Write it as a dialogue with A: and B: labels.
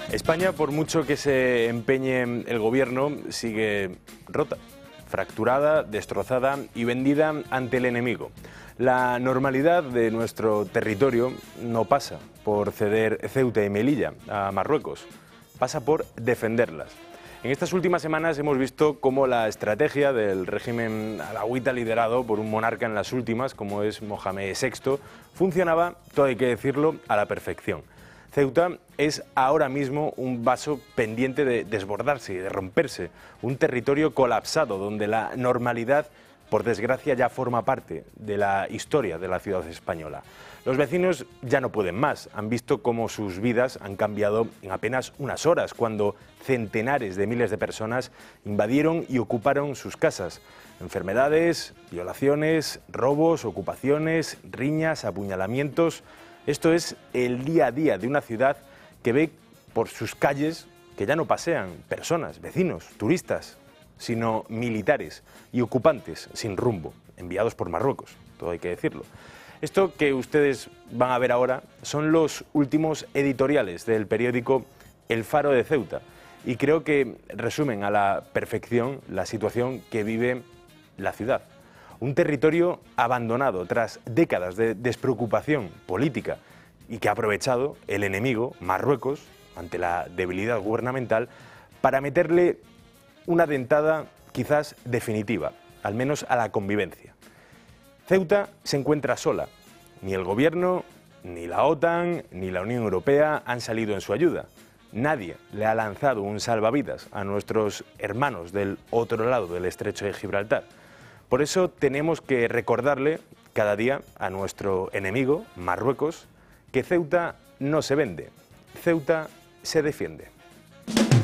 A: España, por mucho que se empeñe el gobierno, sigue rota, fracturada, destrozada y vendida ante el enemigo. La normalidad de nuestro territorio no pasa por ceder Ceuta y Melilla a Marruecos, pasa por defenderlas. En estas últimas semanas hemos visto cómo la estrategia del régimen alauita liderado por un monarca en las últimas, como es Mohamed VI, funcionaba, todo hay que decirlo, a la perfección. Ceuta es ahora mismo un vaso pendiente de desbordarse y de romperse, un territorio colapsado donde la normalidad, por desgracia, ya forma parte de la historia de la ciudad española. Los vecinos ya no pueden más, han visto cómo sus vidas han cambiado en apenas unas horas, cuando centenares de miles de personas invadieron y ocuparon sus casas. Enfermedades, violaciones, robos, ocupaciones, riñas, apuñalamientos. Esto es el día a día de una ciudad que ve por sus calles que ya no pasean personas, vecinos, turistas, sino militares y ocupantes sin rumbo, enviados por Marruecos, todo hay que decirlo. Esto que ustedes van a ver ahora son los últimos editoriales del periódico El Faro de Ceuta y creo que resumen a la perfección la situación que vive la ciudad. Un territorio abandonado tras décadas de despreocupación política y que ha aprovechado el enemigo, Marruecos, ante la debilidad gubernamental, para meterle una dentada quizás definitiva, al menos a la convivencia. Ceuta se encuentra sola. Ni el gobierno, ni la OTAN, ni la Unión Europea han salido en su ayuda. Nadie le ha lanzado un salvavidas a nuestros hermanos del otro lado del estrecho de Gibraltar. Por eso tenemos que recordarle cada día a nuestro enemigo, Marruecos, que Ceuta no se vende, Ceuta se defiende.